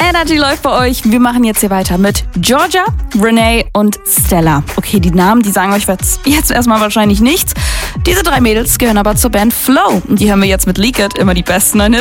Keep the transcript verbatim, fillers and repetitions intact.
Energy läuft bei euch. Wir machen jetzt hier weiter mit Georgia, Renee und Stella. Okay, die Namen, die sagen euch jetzt, jetzt erstmal wahrscheinlich nichts. Diese drei Mädels gehören aber zur Band Flow. Und die hören wir jetzt mit Leak It, immer die besten.